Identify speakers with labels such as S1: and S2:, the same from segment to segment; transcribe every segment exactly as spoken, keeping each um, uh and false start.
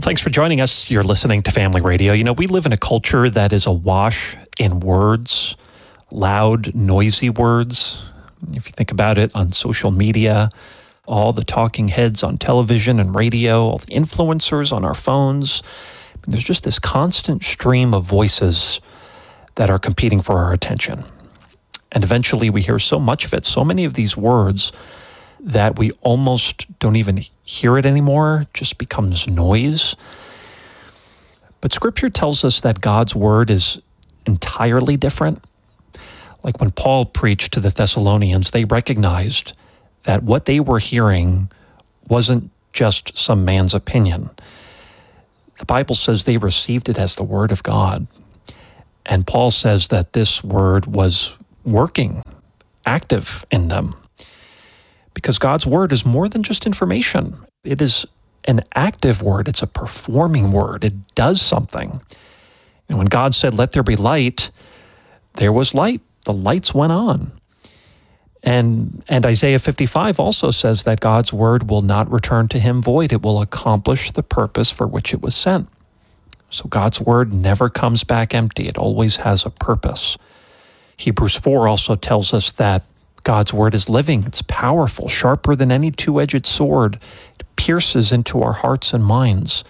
S1: Well, thanks for joining us. You're listening to Family Radio. You know, we live in a culture that is awash in words, loud, noisy words. If you think about it, on social media, all the talking heads on television and radio, all the influencers on our phones. I mean, there's just this constant stream of voices that are competing for our attention. And eventually we hear so much of it, so many of these words, that we almost don't even hear it anymore. It just becomes noise. But Scripture tells us that God's word is entirely different. Like when Paul preached to the Thessalonians, they recognized that what they were hearing wasn't just some man's opinion. The Bible says they received it as the word of God. And Paul says that this word was working, active in them. Because God's word is more than just information. It is an active word. It's a performing word. It does something. And when God said, "Let there be light," there was light. The lights went on. And, and Isaiah fifty-five also says that God's word will not return to him void. It will accomplish the purpose for which it was sent. So God's word never comes back empty. It always has a purpose. Hebrews four also tells us that God's word is living. It's powerful, sharper than any two-edged sword. It pierces into our hearts and minds.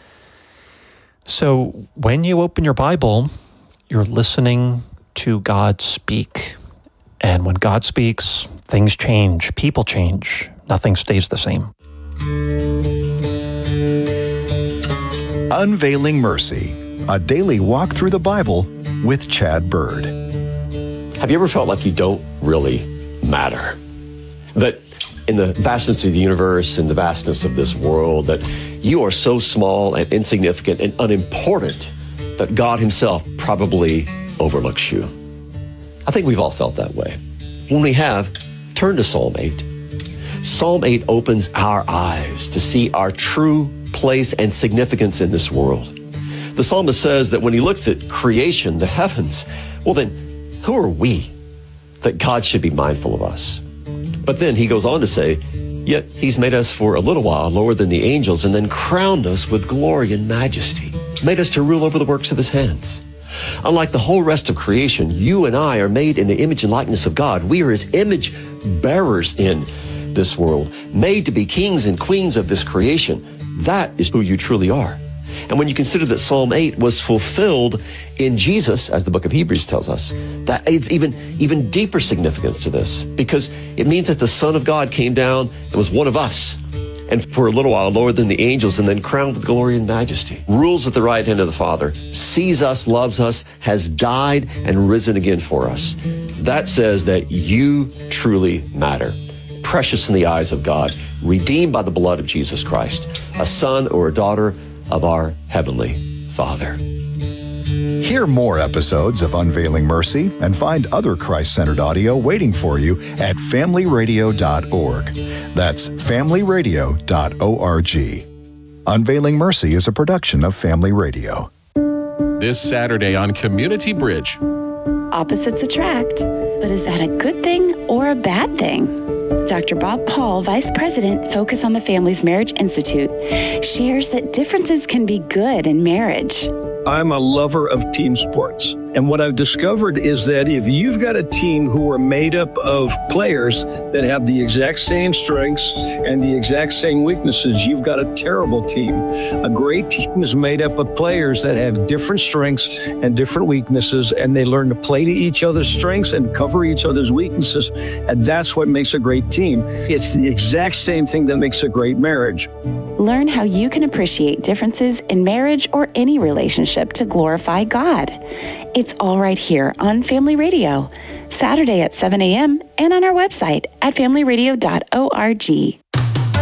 S1: So when you open your Bible, you're listening to God speak. And when God speaks, things change, people change. Nothing stays the same.
S2: Unveiling Mercy, a daily walk through the Bible with Chad Bird.
S3: Have you ever felt like you don't really matter? That in the vastness of the universe, in the vastness of this world, that you are so small and insignificant and unimportant that God himself probably overlooks you. I think we've all felt that way. When we have, turn to Psalm eight. Psalm eight opens our eyes to see our true place and significance in this world. The psalmist says that when he looks at creation, the heavens, well then, who are we that God should be mindful of us? But then he goes on to say, yet he's made us for a little while lower than the angels and then crowned us with glory and majesty, made us to rule over the works of his hands. Unlike the whole rest of creation, you and I are made in the image and likeness of God. We are his image bearers in this world, made to be kings and queens of this creation. That is who you truly are. And when you consider that Psalm eight was fulfilled in Jesus, as the book of Hebrews tells us, that it's even, even deeper significance to this, because it means that the Son of God came down and was one of us, and for a little while lower than the angels, and then crowned with glory and majesty, rules at the right hand of the Father, sees us, loves us, has died and risen again for us. That says that you truly matter, precious in the eyes of God, redeemed by the blood of Jesus Christ, a son or a daughter of our Heavenly Father.
S2: Hear more episodes of Unveiling Mercy and find other Christ-centered audio waiting for you at family radio dot org. That's family radio dot org. Unveiling Mercy is a production of Family Radio.
S4: This Saturday on Community Bridge.
S5: Opposites attract, but is that a good thing or a bad thing? Doctor Bob Paul, Vice President, Focus on the Family's Marriage Institute, shares that differences can be good in marriage.
S6: I'm a lover of team sports. And what I've discovered is that if you've got a team who are made up of players that have the exact same strengths and the exact same weaknesses, you've got a terrible team. A great team is made up of players that have different strengths and different weaknesses, and they learn to play to each other's strengths and cover each other's weaknesses. And that's what makes a great team. It's the exact same thing that makes a great marriage.
S5: Learn how you can appreciate differences in marriage or any relationship to glorify God. It's all right here on Family Radio, Saturday at seven a.m. and on our website at family radio dot org.